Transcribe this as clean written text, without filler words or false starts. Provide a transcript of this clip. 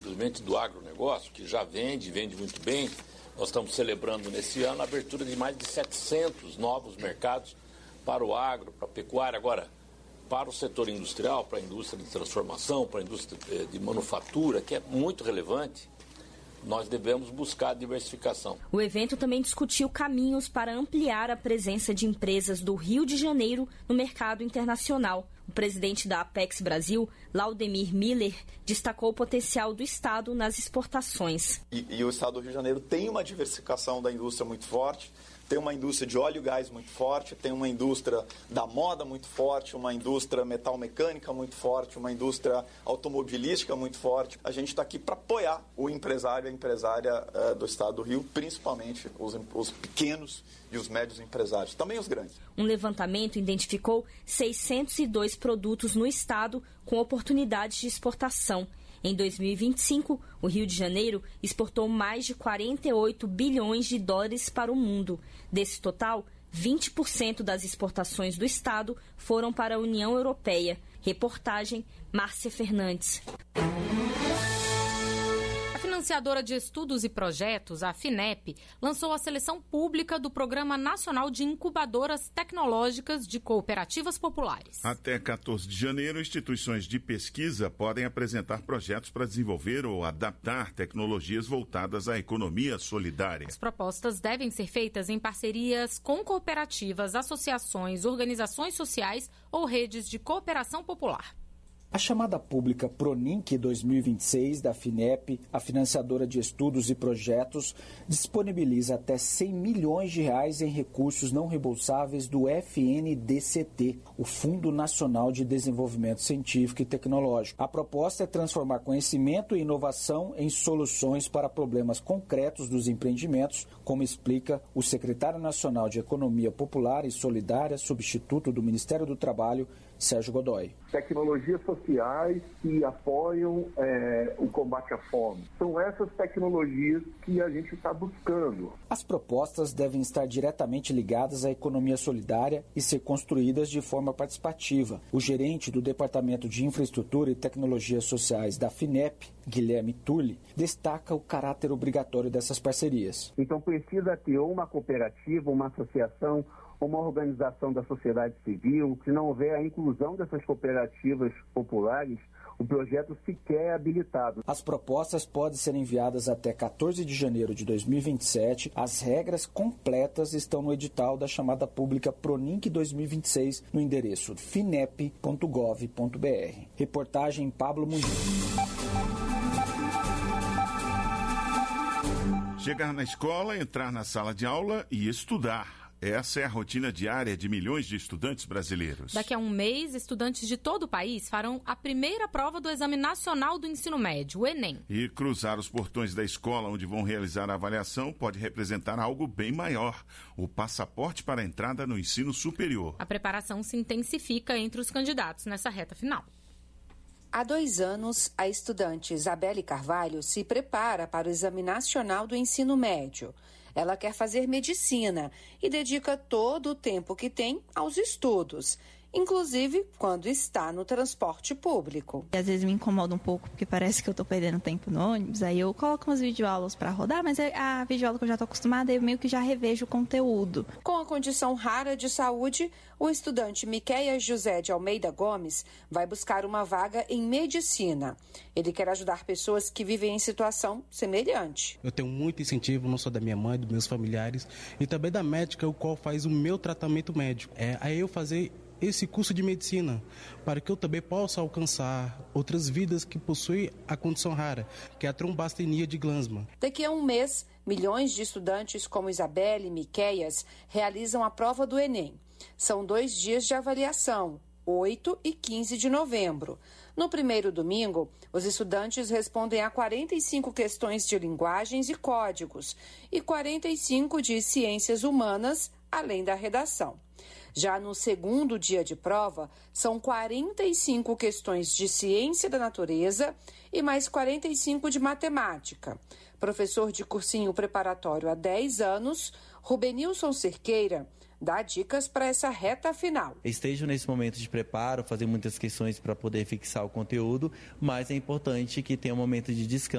simplesmente do agronegócio, que já vende muito bem. Nós estamos celebrando nesse ano a abertura de mais de 700 novos mercados para o agro, para a pecuária. Agora, para o setor industrial, para a indústria de transformação, para a indústria de manufatura, que é muito relevante, nós devemos buscar a diversificação. O evento também discutiu caminhos para ampliar a presença de empresas do Rio de Janeiro no mercado internacional. O presidente da Apex Brasil, Laudemir Miller, destacou o potencial do Estado nas exportações. E o Estado do Rio de Janeiro tem uma diversificação da indústria muito forte, tem uma indústria de óleo e gás muito forte, tem uma indústria da moda muito forte, uma indústria metal-mecânica muito forte, uma indústria automobilística muito forte. A gente está aqui para apoiar o empresário e a empresária do Estado do Rio, principalmente os pequenos e os médios empresários, também os grandes. Um levantamento identificou 602 produtos no estado com oportunidades de exportação. Em 2025, o Rio de Janeiro exportou mais de 48 bilhões de dólares para o mundo. Desse total, 20% das exportações do estado foram para a União Europeia. Reportagem Márcia Fernandes. A financiadora de estudos e projetos, a FINEP, lançou a seleção pública do Programa Nacional de Incubadoras Tecnológicas de Cooperativas Populares. Até 14 de janeiro, instituições de pesquisa podem apresentar projetos para desenvolver ou adaptar tecnologias voltadas à economia solidária. As propostas devem ser feitas em parcerias com cooperativas, associações, organizações sociais ou redes de cooperação popular. A chamada pública PRONINC 2026 da FINEP, a financiadora de estudos e projetos, disponibiliza até R$100 milhões em recursos não reembolsáveis do FNDCT, o Fundo Nacional de Desenvolvimento Científico e Tecnológico. A proposta é transformar conhecimento e inovação em soluções para problemas concretos dos empreendimentos, como explica o secretário nacional de Economia Popular e Solidária, substituto do Ministério do Trabalho, Sérgio Godoy. Tecnologias sociais que apoiam o combate à fome. São essas tecnologias que a gente está buscando. As propostas devem estar diretamente ligadas à economia solidária e ser construídas de forma participativa. O gerente do Departamento de Infraestrutura e Tecnologias Sociais da FINEP, Guilherme Tulli, destaca o caráter obrigatório dessas parcerias. Então precisa ter uma cooperativa, uma associação, uma organização da sociedade civil. Se não houver a inclusão dessas cooperativas populares, o projeto sequer é habilitado. As propostas podem ser enviadas até 14 de janeiro de 2027. As regras completas estão no edital da chamada pública PRONINC 2026 no endereço finep.gov.br. Reportagem Pablo Muniz. Chegar na escola, entrar na sala de aula e estudar. Essa é a rotina diária de milhões de estudantes brasileiros. Daqui a um mês, estudantes de todo o país farão a primeira prova do Exame Nacional do Ensino Médio, o Enem. E cruzar os portões da escola onde vão realizar a avaliação pode representar algo bem maior, o passaporte para a entrada no ensino superior. A preparação se intensifica entre os candidatos nessa reta final. Há 2 anos, a estudante Isabelle Carvalho se prepara para o Exame Nacional do Ensino Médio. Ela quer fazer medicina e dedica todo o tempo que tem aos estudos, inclusive quando está no transporte público. Às vezes me incomoda um pouco, porque parece que eu estou perdendo tempo no ônibus, aí eu coloco umas videoaulas para rodar, mas a videoaula que eu já estou acostumada, eu meio que já revejo o conteúdo. Com a condição rara de saúde, o estudante Miquéia José de Almeida Gomes vai buscar uma vaga em medicina. Ele quer ajudar pessoas que vivem em situação semelhante. Eu tenho muito incentivo, não só da minha mãe, dos meus familiares, e também da médica, o qual faz o meu tratamento médico. Aí eu fazer esse curso de medicina, para que eu também possa alcançar outras vidas que possuem a condição rara, que é a trombastenia de Glanzmann. Daqui a um mês, milhões de estudantes como Isabelle e Miquéias realizam a prova do Enem. São 2 dias de avaliação, 8 e 15 de novembro. No primeiro domingo, os estudantes respondem a 45 questões de linguagens e códigos e 45 de ciências humanas, além da redação. Já no segundo dia de prova, são 45 questões de ciência da natureza e mais 45 de matemática. Professor de cursinho preparatório há 10 anos, Rubenilson Cerqueira dá dicas para essa reta final. Estejam nesse momento de preparo, fazer muitas questões para poder fixar o conteúdo, mas é importante que tenha um momento de descanso.